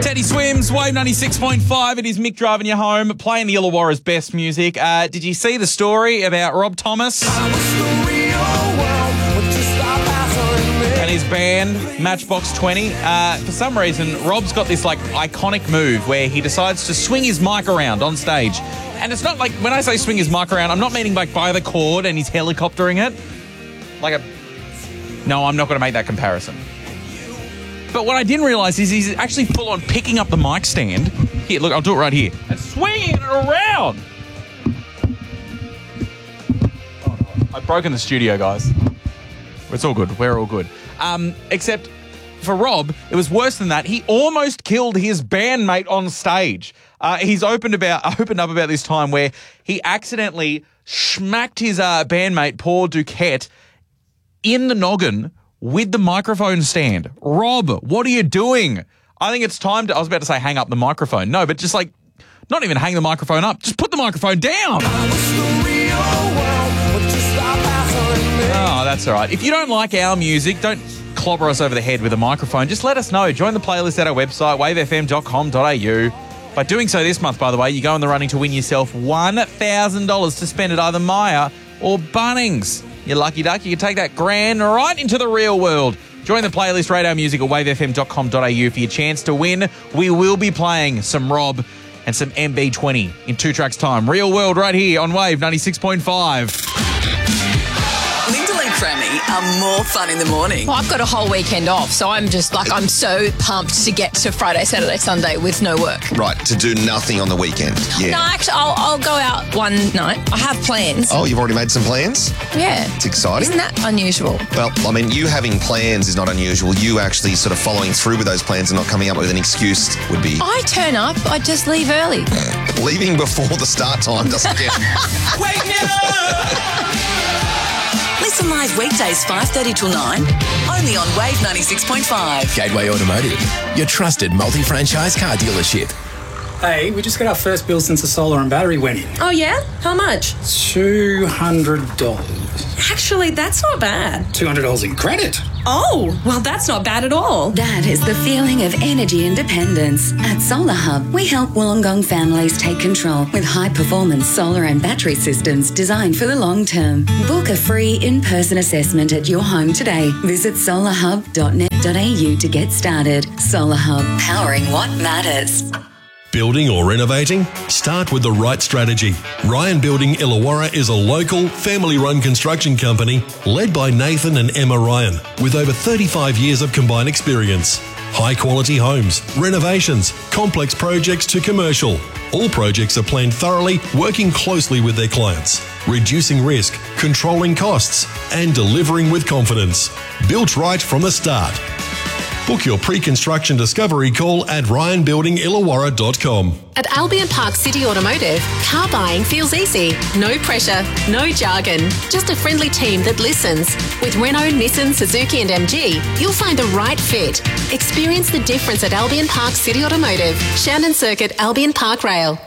Teddy Swims, Wave 96.5. It is Mick driving you home, playing the Illawarra's best music. Did you see the story about Rob Thomas and his band, Matchbox 20? For some reason, Rob's got this, iconic move where he decides to swing his mic around on stage. And it's not like, when I say swing his mic around, I'm not meaning by the cord and he's helicoptering it. No, I'm not going to make that comparison. But what I didn't realise is he's actually full on picking up the mic stand. Here, look, I'll do it right here. And swinging it around. Oh, no. I've broken the studio, guys. It's all good. We're all good. Except for Rob, it was worse than that. He almost killed his bandmate on stage. He's opened up about this time where he accidentally smacked his bandmate, Paul Duquette, in the noggin with the microphone stand. Rob, what are you doing? I think it's time to... I was about to say hang up the microphone. No, but just not even hang the microphone up. Just put the microphone down. Oh, that's all right. If you don't like our music, don't clobber us over the head with a microphone. Just let us know. Join the playlist at our website, wavefm.com.au. By doing so this month, by the way, you go in the running to win yourself $1,000 to spend at either Myer or Bunnings. You lucky duck, you can take that grand right into the real world. Join the playlist, rate our music at wavefm.com.au for your chance to win. We will be playing some Rob and some MB20 in 2 tracks' time. Real world right here on Wave 96.5. Lyndall and Crammy are more fun in the morning. Well, I've got a whole weekend off, so I'm so pumped to get to Friday, Saturday, Sunday with no work. Right, to do nothing on the weekend. Yeah. No, actually, I'll go out one night. I have plans. Oh, you've already made some plans? Yeah. It's exciting. Isn't that unusual? Well, I mean, you having plans is not unusual. You actually sort of following through with those plans and not coming up with an excuse would be... I turn up, I just leave early. Leaving before the start time doesn't count. Wake me up! Listen live weekdays 5:30 till 9, only on Wave 96.5. Gateway Automotive, your trusted multi-franchise car dealership. Hey, we just got our first bill since the solar and battery went in. Oh, yeah? How much? $200. Actually, that's not bad. $200 in credit. Oh, well, that's not bad at all. That is the feeling of energy independence. At Solar Hub, we help Wollongong families take control with high-performance solar and battery systems designed for the long term. Book a free in-person assessment at your home today. Visit solarhub.net.au to get started. Solar Hub, powering what matters. Building or renovating? Start with the right strategy. Ryan Building Illawarra is a local, family-run construction company led by Nathan and Emma Ryan with over 35 years of combined experience. High-quality homes, renovations, complex projects to commercial. All projects are planned thoroughly, working closely with their clients, reducing risk, controlling costs, and delivering with confidence. Built right from the start. Book your pre-construction discovery call at ryanbuildingillawarra.com. At Albion Park City Automotive, car buying feels easy. No pressure, no jargon, just a friendly team that listens. With Renault, Nissan, Suzuki and MG, you'll find the right fit. Experience the difference at Albion Park City Automotive, Shannon Circuit, Albion Park Rail.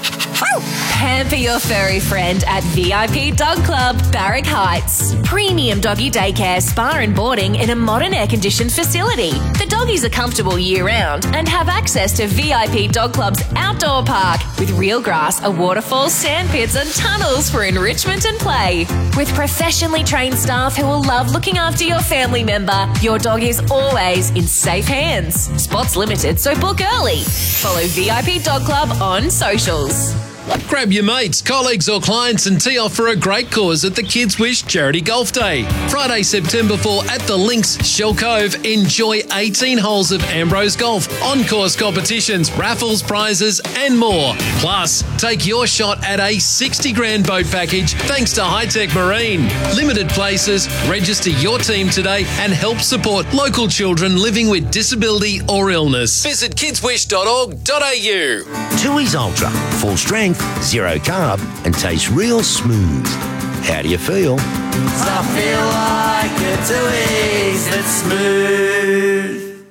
Pamper your furry friend at VIP Dog Club, Barrack Heights. Premium doggy daycare, spa and boarding in a modern air-conditioned facility. The doggies are comfortable year-round and have access to VIP Dog Club's outdoor park with real grass, a waterfall, sand pits and tunnels for enrichment and play. With professionally trained staff who will love looking after your family member, your dog is always in safe hands. Spots limited, so book early. Follow VIP Dog Club on socials. Grab your mates, colleagues or clients and tee off for a great cause at the Kids Wish Charity Golf Day. Friday, September 4 at the Links, Shell Cove. Enjoy 18 holes of Ambrose Golf, on-course competitions, raffles, prizes and more. Plus, take your shot at a 60 grand boat package thanks to High Tech Marine. Limited places, register your team today and help support local children living with disability or illness. Visit kidswish.org.au. Tooheys Ultra, full strength, zero carb, and tastes real smooth. How do you feel? I feel like a Tooheys that's smooth.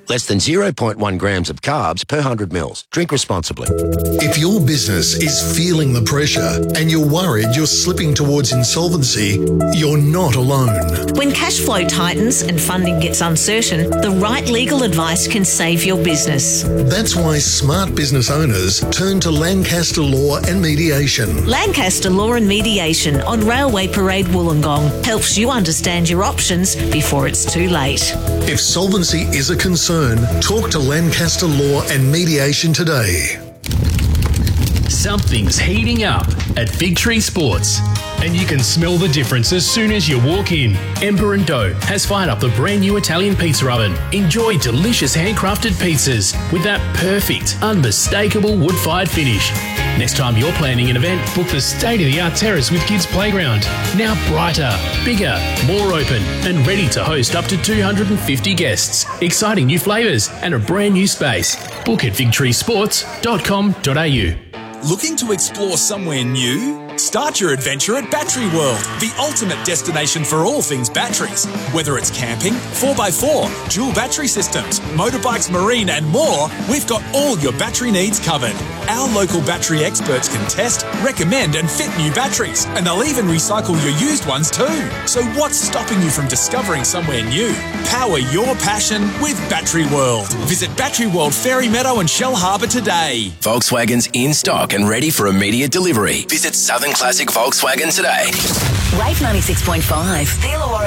Less than 0.1 grams of carbs per 100 mils. Drink responsibly. If your business is feeling the pressure and you're worried you're slipping towards insolvency, you're not alone. When cash flow tightens and funding gets uncertain, the right legal advice can save your business. That's why smart business owners turn to Lancaster Law and Mediation. Lancaster Law and Mediation on Railway Parade Wollongong helps you understand your options before it's too late. If solvency is a concern, talk to Lancaster Law and Mediation today. Something's heating up at Fig Tree Sports, and you can smell the difference as soon as you walk in. Ember & Dough has fired up the brand new Italian pizza oven. Enjoy delicious handcrafted pizzas with that perfect, unmistakable wood-fired finish. Next time you're planning an event, book the state-of-the-art terrace with Kids Playground. Now brighter, bigger, more open, and ready to host up to 250 guests. Exciting new flavours and a brand new space. Book at figtreesports.com.au. Looking to explore somewhere new? Start your adventure at Battery World, the ultimate destination for all things batteries. Whether it's camping, 4x4, dual battery systems, motorbikes, marine and more, we've got all your battery needs covered. Our local battery experts can test, recommend and fit new batteries, and they'll even recycle your used ones too. So what's stopping you from discovering somewhere new? Power your passion with Battery World. Visit Battery World Ferry Meadow and Shell Harbour today. Volkswagen's in stock and ready for immediate delivery. Visit Southern Classic Volkswagen today. Wave 96.5.